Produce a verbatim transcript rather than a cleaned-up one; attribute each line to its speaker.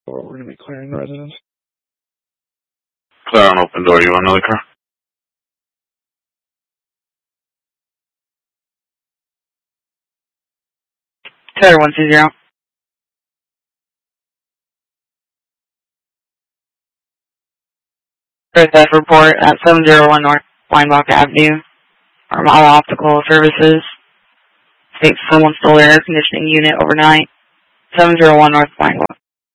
Speaker 1: Or we're going to be clearing the residence.
Speaker 2: Clear on open door. You want another car?
Speaker 3: Taylor one two zero. Theft report at seven oh one North Weinbach Avenue. Armada Optical Services. States someone stole their air conditioning unit overnight. seven oh one North Weinbach.